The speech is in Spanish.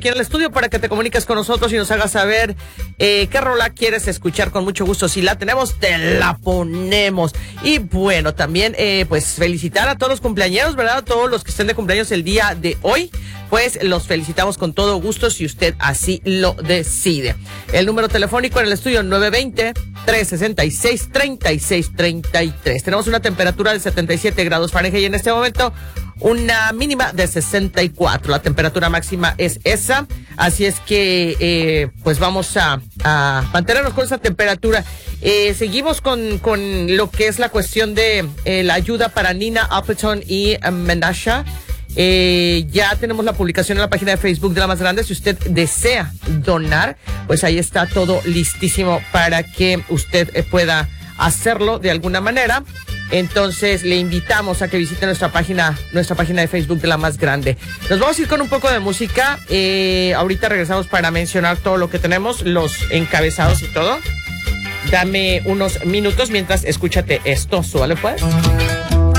aquí en el estudio para que te comuniques con nosotros y nos hagas saber qué rola quieres escuchar. Con mucho gusto. Si la tenemos, te la ponemos. Y bueno, también pues felicitar a todos los cumpleañeros, ¿verdad? A todos los que estén de cumpleaños el día de hoy, pues los felicitamos con todo gusto si usted así lo decide. El número telefónico en el estudio 920-366-3633. Tenemos una temperatura de 77 grados Fahrenheit y en este momento una mínima de 64. La temperatura máxima es esa, así es que pues vamos a mantenernos con esa temperatura. Seguimos con lo que es la cuestión de la ayuda para Nina Appleton y Menasha. Ya tenemos la publicación en la página de Facebook de La Más Grande. Si usted desea donar, pues ahí está todo listísimo para que usted pueda hacerlo de alguna manera. Entonces le invitamos a que visite nuestra página de Facebook de La Más Grande. Nos vamos a ir con un poco de música. Ahorita regresamos para mencionar todo lo que tenemos, los encabezados y todo. Dame unos minutos mientras escúchate esto. Súbale pues.